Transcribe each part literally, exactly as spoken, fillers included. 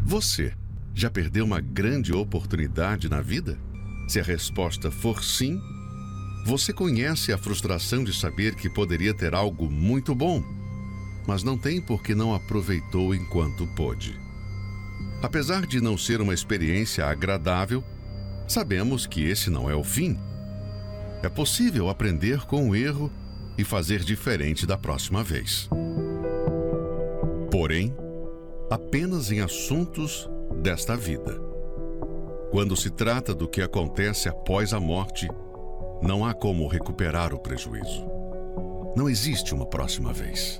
Você já perdeu uma grande oportunidade na vida? Se a resposta for sim, você conhece a frustração de saber que poderia ter algo muito bom, mas não tem porque não aproveitou enquanto pôde. Apesar de não ser uma experiência agradável, sabemos que esse não é o fim. É possível aprender com o erro e fazer diferente da próxima vez. Porém, apenas em assuntos desta vida. Quando se trata do que acontece após a morte, não há como recuperar o prejuízo. Não existe uma próxima vez.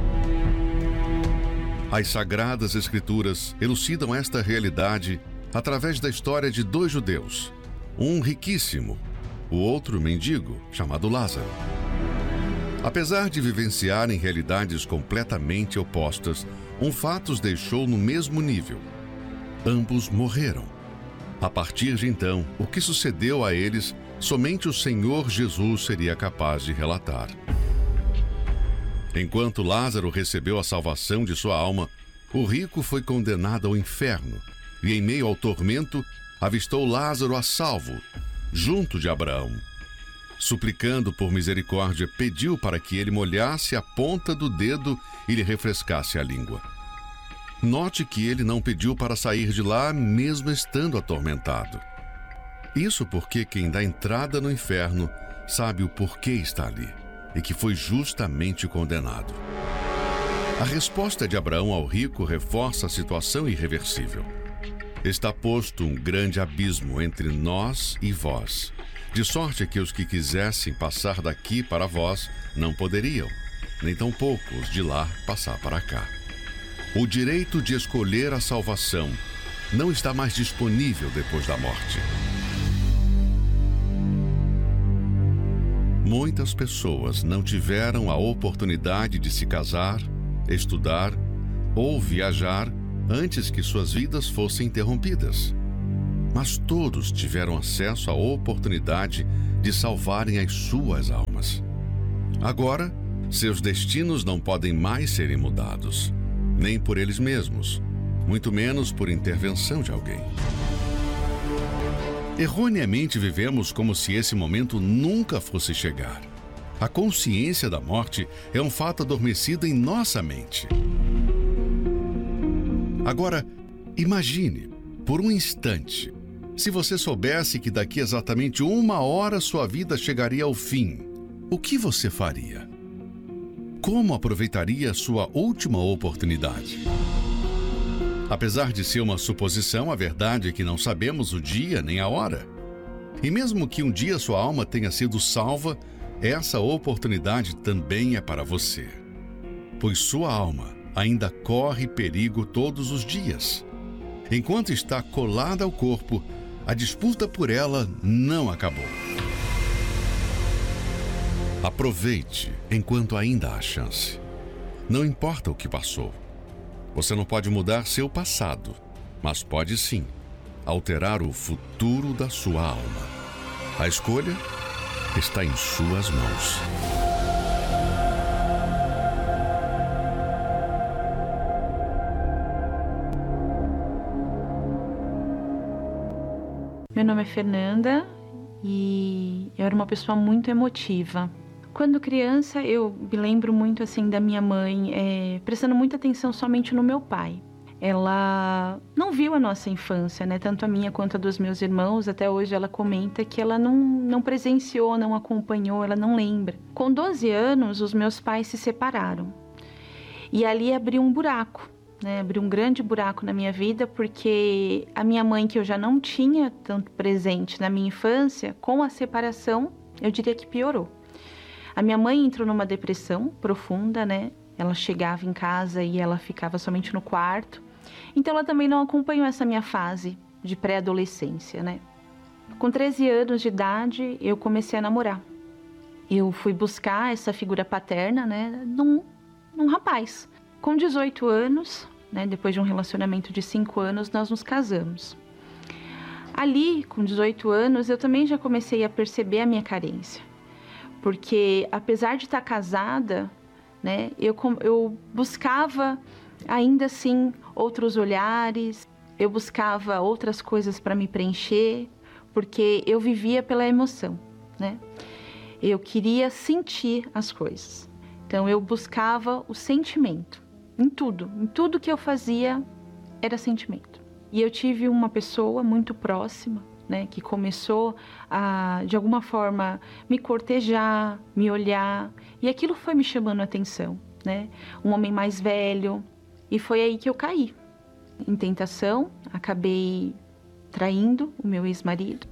As Sagradas Escrituras elucidam esta realidade através da história de dois judeus, um riquíssimo, o outro mendigo, chamado Lázaro. Apesar de vivenciarem realidades completamente opostas, um fato os deixou no mesmo nível. Ambos morreram. A partir de então, o que sucedeu a eles, somente o Senhor Jesus seria capaz de relatar. Enquanto Lázaro recebeu a salvação de sua alma, o rico foi condenado ao inferno e, em meio ao tormento, avistou Lázaro a salvo, junto de Abraão. Suplicando por misericórdia, pediu para que ele molhasse a ponta do dedo e lhe refrescasse a língua. Note que ele não pediu para sair de lá, mesmo estando atormentado. Isso porque quem dá entrada no inferno sabe o porquê está ali e que foi justamente condenado. A resposta de Abraão ao rico reforça a situação irreversível. Está posto um grande abismo entre nós e vós, de sorte que os que quisessem passar daqui para vós não poderiam, nem tampouco os de lá passar para cá. O direito de escolher a salvação não está mais disponível depois da morte. Muitas pessoas não tiveram a oportunidade de se casar, estudar ou viajar antes que suas vidas fossem interrompidas. Mas todos tiveram acesso à oportunidade de salvarem as suas almas. Agora, seus destinos não podem mais serem mudados, nem por eles mesmos, muito menos por intervenção de alguém. Erroneamente vivemos como se esse momento nunca fosse chegar. A consciência da morte é um fato adormecido em nossa mente. Agora, imagine, por um instante, se você soubesse que daqui exatamente uma hora sua vida chegaria ao fim, o que você faria? Como aproveitaria sua última oportunidade? Apesar de ser uma suposição, a verdade é que não sabemos o dia nem a hora. E mesmo que um dia sua alma tenha sido salva, essa oportunidade também é para você. Pois sua alma ainda corre perigo todos os dias. Enquanto está colada ao corpo, a disputa por ela não acabou. Aproveite enquanto ainda há chance. Não importa o que passou. Você não pode mudar seu passado, mas pode sim alterar o futuro da sua alma. A escolha está em suas mãos. Meu nome é Fernanda e eu era uma pessoa muito emotiva. Quando criança, eu me lembro muito assim da minha mãe, é, prestando muita atenção somente no meu pai. Ela não viu a nossa infância, né? Tanto a minha quanto a dos meus irmãos. Até hoje ela comenta que ela não, não presenciou, não acompanhou, ela não lembra. Com doze anos, os meus pais se separaram. E ali abriu um buraco. Né, abriu um grande buraco na minha vida, porque a minha mãe, que eu já não tinha tanto presente na minha infância, com a separação, eu diria que piorou. A minha mãe entrou numa depressão profunda, né? Ela chegava em casa e ela ficava somente no quarto. Então ela também não acompanhou essa minha fase de pré-adolescência, né? Com treze anos de idade, eu comecei a namorar. Eu fui buscar essa figura paterna, né, num, num rapaz. Com dezoito anos, né, depois de um relacionamento de cinco anos, nós nos casamos. Ali, com dezoito anos, eu também já comecei a perceber a minha carência. Porque, apesar de estar casada, né, eu, eu buscava ainda assim outros olhares. eu buscava outras coisas para me preencher, porque eu vivia pela emoção, né? Eu queria sentir as coisas. Então eu buscava o sentimento em tudo, em tudo que eu fazia era sentimento. E eu tive uma pessoa muito próxima, né, que começou a, de alguma forma, me cortejar, me olhar, e aquilo foi me chamando a atenção, né? Um homem mais velho, e foi aí que eu caí em tentação, acabei traindo o meu ex-marido,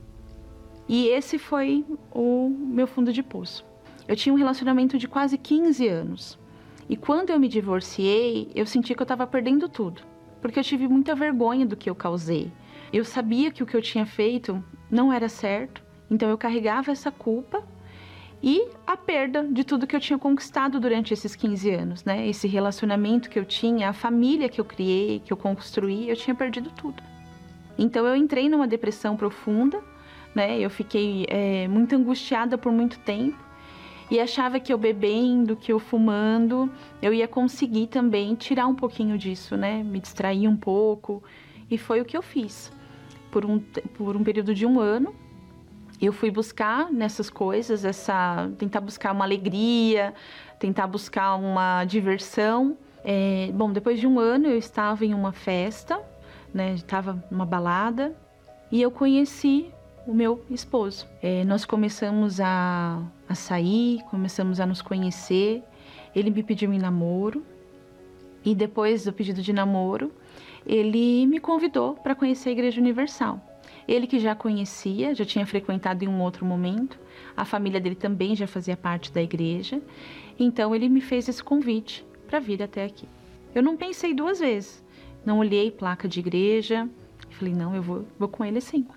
e esse foi o meu fundo de poço. Eu tinha um relacionamento de quase quinze anos, e quando eu me divorciei, eu senti que eu estava perdendo tudo, porque eu tive muita vergonha do que eu causei. Eu sabia que o que eu tinha feito não era certo, então eu carregava essa culpa e a perda de tudo que eu tinha conquistado durante esses quinze anos, né? Esse relacionamento que eu tinha, a família que eu criei, que eu construí, eu tinha perdido tudo. Então eu entrei numa depressão profunda, né? Eu fiquei é, muito angustiada por muito tempo e achava que eu bebendo, que eu fumando, eu ia conseguir também tirar um pouquinho disso, né? Me distrair um pouco, e foi o que eu fiz. Por um, por um período de um ano, eu fui buscar nessas coisas, essa, tentar buscar uma alegria, tentar buscar uma diversão. É, bom, depois de um ano eu estava em uma festa, né, estava numa balada, e eu conheci o meu esposo. É, nós começamos a, a sair, começamos a nos conhecer, ele me pediu em namoro, e depois do pedido de namoro, ele me convidou para conhecer a Igreja Universal. Ele que já conhecia, já tinha frequentado em um outro momento, a família dele também já fazia parte da igreja, então ele me fez esse convite para vir até aqui. Eu não pensei duas vezes, não olhei placa de igreja, falei, não, eu vou, vou com ele sim.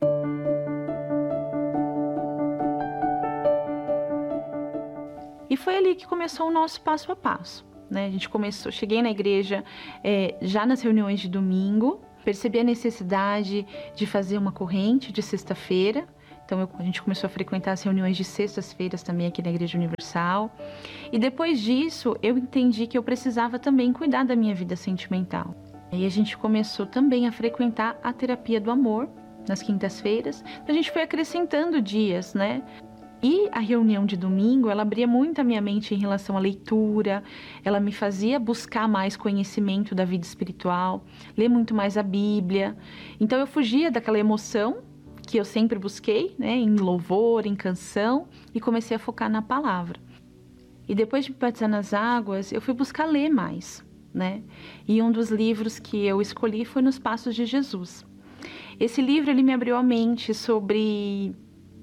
E foi ali que começou o nosso passo a passo. Né? A gente começou, cheguei na igreja é, já nas reuniões de domingo, percebi a necessidade de fazer uma corrente de sexta-feira, então eu, a gente começou a frequentar as reuniões de sextas-feiras também aqui na Igreja Universal, e depois disso eu entendi que eu precisava também cuidar da minha vida sentimental. E a gente começou também a frequentar a terapia do amor nas quintas-feiras, a gente foi acrescentando dias, né? E a reunião de domingo, ela abria muito a minha mente em relação à leitura, ela me fazia buscar mais conhecimento da vida espiritual, ler muito mais a Bíblia. Então eu fugia daquela emoção que eu sempre busquei, né, em louvor, em canção, e comecei a focar na palavra. E depois de me batizar nas águas, eu fui buscar ler mais, né? E um dos livros que eu escolhi foi Nos Passos de Jesus. Esse livro, ele me abriu a mente sobre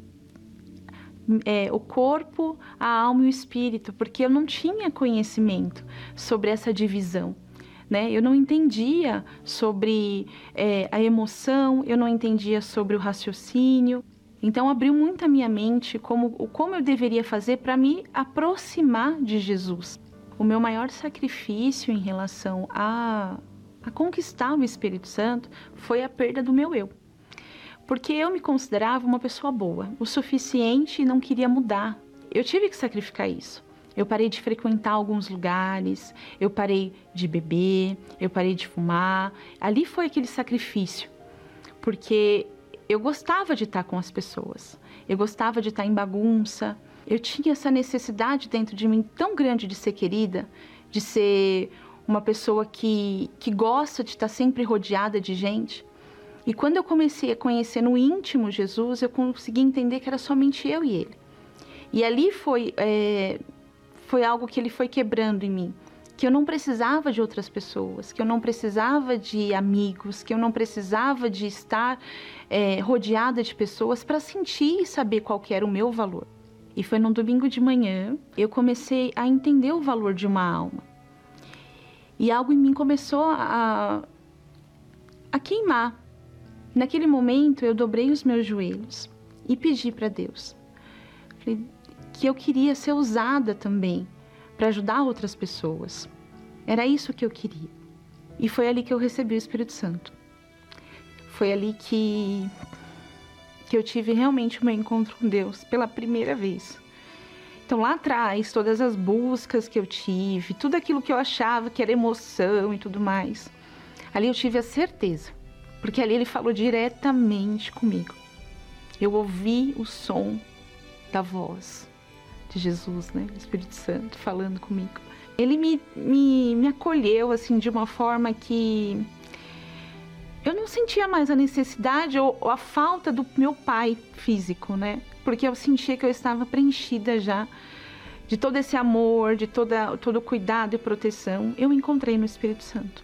É, o corpo, a alma e o espírito, porque eu não tinha conhecimento sobre essa divisão, né? Eu não entendia sobre é, a emoção, eu não entendia sobre o raciocínio. Então abriu muito a minha mente como, como eu deveria fazer para me aproximar de Jesus. O meu maior sacrifício em relação a, a conquistar o Espírito Santo foi a perda do meu eu. Porque eu me considerava uma pessoa boa, o suficiente e não queria mudar. Eu tive que sacrificar isso. Eu parei de frequentar alguns lugares, eu parei de beber, eu parei de fumar. Ali foi aquele sacrifício, porque eu gostava de estar com as pessoas, eu gostava de estar em bagunça, eu tinha essa necessidade dentro de mim tão grande de ser querida, de ser uma pessoa que, que gosta de estar sempre rodeada de gente. E quando eu comecei a conhecer no íntimo Jesus, eu consegui entender que era somente eu e ele. E ali foi, é, foi algo que ele foi quebrando em mim. Que eu não precisava de outras pessoas, que eu não precisava de amigos, que eu não precisava de estar é, rodeada de pessoas para sentir e saber qual que era o meu valor. E foi num domingo de manhã, eu comecei a entender o valor de uma alma. E algo em mim começou a, a queimar. Naquele momento, eu dobrei os meus joelhos e pedi para Deus que eu queria ser usada também para ajudar outras pessoas. Era isso que eu queria. E foi ali que eu recebi o Espírito Santo. Foi ali que, que eu tive realmente o meu encontro com Deus pela primeira vez. Então, lá atrás, todas as buscas que eu tive, tudo aquilo que eu achava que era emoção e tudo mais, ali eu tive a certeza porque ali ele falou diretamente comigo. Eu ouvi o som da voz de Jesus, né? O Espírito Santo falando comigo. Ele me, me, me acolheu assim de uma forma que eu não sentia mais a necessidade ou, ou a falta do meu pai físico, né? Porque eu sentia que eu estava preenchida já de todo esse amor, de toda, todo o cuidado e proteção. Eu encontrei no Espírito Santo.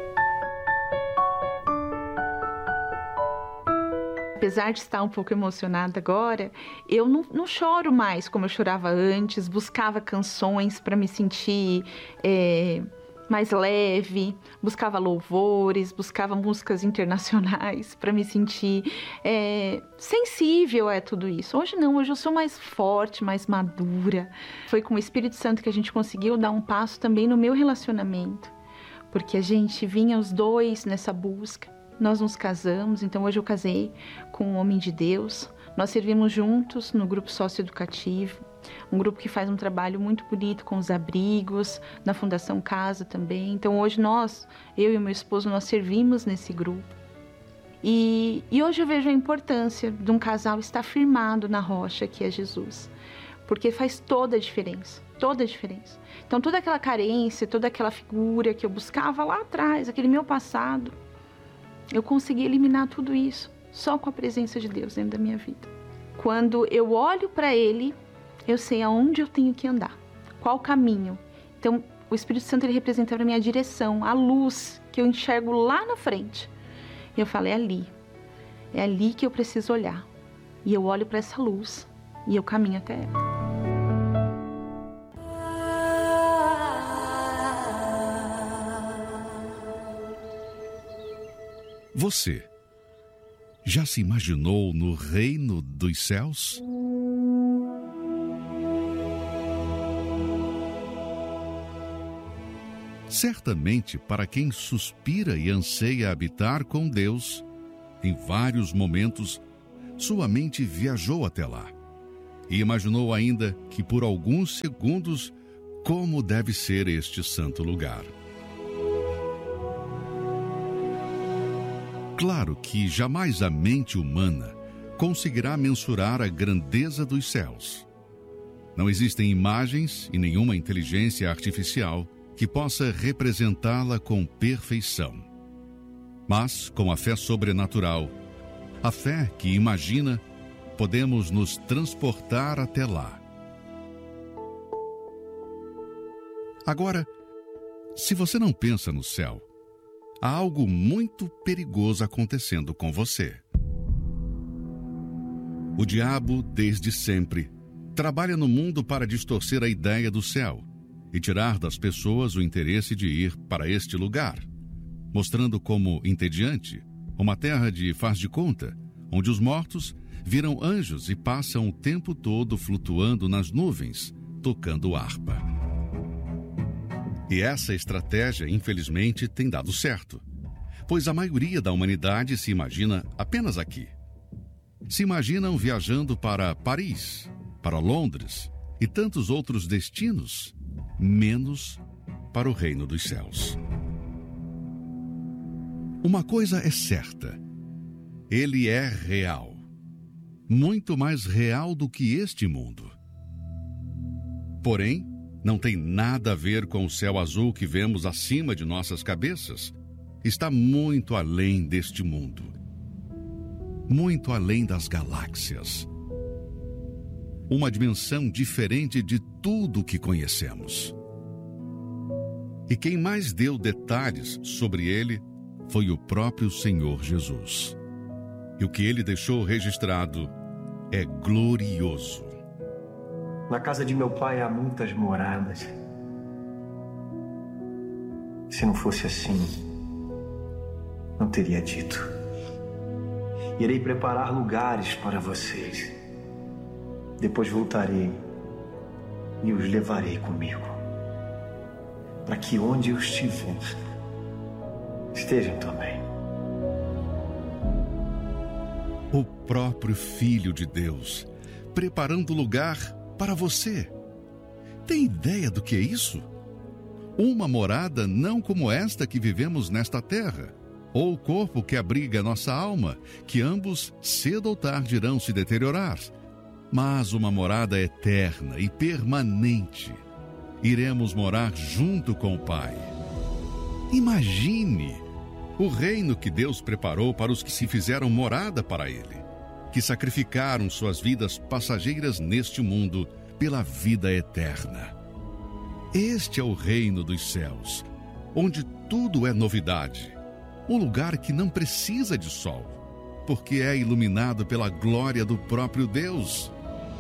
Apesar de estar um pouco emocionada agora, eu não, não choro mais como eu chorava antes, buscava canções para me sentir é, mais leve, buscava louvores, buscava músicas internacionais para me sentir é, sensível a tudo isso. Hoje não, hoje eu sou mais forte, mais madura. Foi com o Espírito Santo que a gente conseguiu dar um passo também no meu relacionamento, porque a gente vinha os dois nessa busca. Nós nos casamos, então hoje eu casei com um homem de Deus. Nós servimos juntos no grupo socioeducativo, um grupo que faz um trabalho muito bonito com os abrigos, na Fundação Casa também. Então hoje nós, eu e o meu esposo, nós servimos nesse grupo. E, e hoje eu vejo a importância de um casal estar firmado na rocha que é Jesus, porque faz toda a diferença, toda a diferença. Então toda aquela carência, toda aquela figura que eu buscava lá atrás, aquele meu passado, eu consegui eliminar tudo isso só com a presença de Deus dentro da minha vida. Quando eu olho para Ele, eu sei aonde eu tenho que andar, qual caminho. Então, o Espírito Santo ele representa para mim a direção, a luz que eu enxergo lá na frente. E eu falo, é ali, é ali que eu preciso olhar. E eu olho para essa luz e eu caminho até ela. Você já se imaginou no reino dos céus? Certamente, para quem suspira e anseia habitar com Deus, em vários momentos, sua mente viajou até lá e imaginou ainda que por alguns segundos como deve ser este santo lugar. Claro que jamais a mente humana conseguirá mensurar a grandeza dos céus. Não existem imagens e nenhuma inteligência artificial que possa representá-la com perfeição. Mas, com a fé sobrenatural, a fé que imagina, podemos nos transportar até lá. Agora, se você não pensa no céu, há algo muito perigoso acontecendo com você. O diabo, desde sempre, trabalha no mundo para distorcer a ideia do céu e tirar das pessoas o interesse de ir para este lugar, mostrando como entediante uma terra de faz de conta, onde os mortos viram anjos e passam o tempo todo flutuando nas nuvens, tocando harpa. E essa estratégia, infelizmente, tem dado certo, pois a maioria da humanidade se imagina apenas aqui. Se imaginam viajando para Paris, para Londres e tantos outros destinos, menos para o reino dos céus. Uma coisa é certa, ele é real, muito mais real do que este mundo. Porém, não tem nada a ver com o céu azul que vemos acima de nossas cabeças. Está muito além deste mundo. Muito além das galáxias. Uma dimensão diferente de tudo que conhecemos. E quem mais deu detalhes sobre ele foi o próprio Senhor Jesus. E o que ele deixou registrado é glorioso. Na casa de meu pai há muitas moradas. Se não fosse assim, não teria dito. Irei preparar lugares para vocês. Depois voltarei e os levarei comigo, para que onde eu estiver, estejam também. O próprio Filho de Deus, preparando lugar para você. Tem ideia do que é isso? Uma morada não como esta que vivemos nesta terra, ou o corpo que abriga nossa alma, que ambos, cedo ou tarde, irão se deteriorar. Mas uma morada eterna e permanente. Iremos morar junto com o Pai. Imagine o reino que Deus preparou para os que se fizeram morada para Ele, que sacrificaram suas vidas passageiras neste mundo pela vida eterna. Este é o reino dos céus, onde tudo é novidade. Um lugar que não precisa de sol, porque é iluminado pela glória do próprio Deus.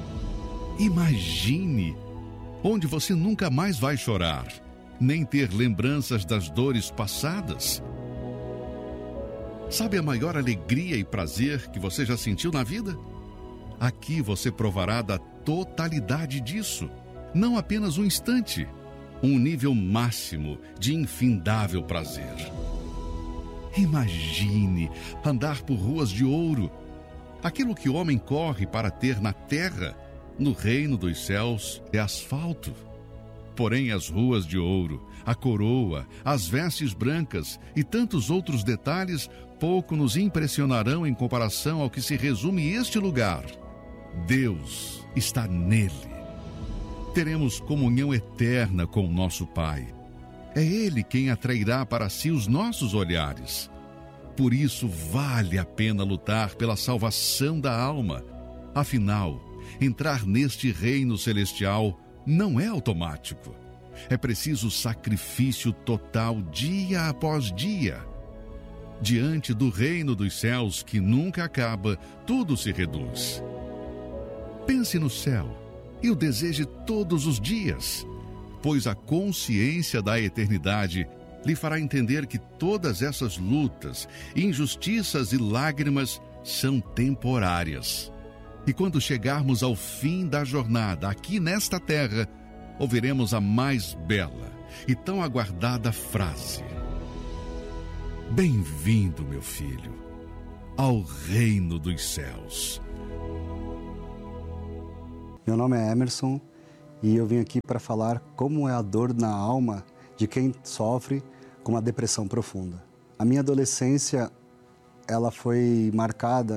Imagine onde você nunca mais vai chorar, nem ter lembranças das dores passadas. Sabe a maior alegria e prazer que você já sentiu na vida? Aqui você provará da totalidade disso, não apenas um instante, um nível máximo de infindável prazer. Imagine andar por ruas de ouro. Aquilo que o homem corre para ter na terra, no reino dos céus, é asfalto. Porém, as ruas de ouro, a coroa, as vestes brancas e tantos outros detalhes pouco nos impressionarão em comparação ao que se resume este lugar. Deus está nele. Teremos comunhão eterna com o nosso Pai. É Ele quem atrairá para si os nossos olhares. Por isso, vale a pena lutar pela salvação da alma. Afinal, entrar neste reino celestial não é automático. É preciso sacrifício total dia após dia. Diante do reino dos céus que nunca acaba, tudo se reduz. Pense no céu e o deseje todos os dias, pois a consciência da eternidade lhe fará entender que todas essas lutas, injustiças e lágrimas são temporárias. E quando chegarmos ao fim da jornada aqui nesta terra, ouviremos a mais bela e tão aguardada frase: Bem-vindo, meu filho, ao reino dos céus. Meu nome é Emerson e eu vim aqui para falar como é a dor na alma de quem sofre com uma depressão profunda. A minha adolescência, ela foi marcada